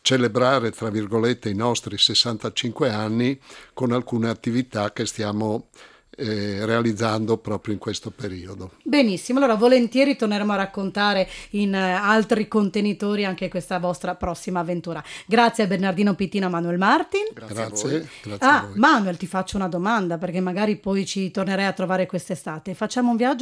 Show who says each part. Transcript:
Speaker 1: celebrare, tra virgolette, i nostri 65 anni con alcune attività che stiamo realizzando proprio in questo periodo.
Speaker 2: Benissimo, allora volentieri torneremo a raccontare in altri contenitori anche questa vostra prossima avventura. Grazie a Bernardino Pittino e a Manuel Martin.
Speaker 1: Grazie a voi.
Speaker 2: Manuel, ti faccio una domanda perché magari poi ci tornerai a trovare quest'estate. Facciamo un viaggio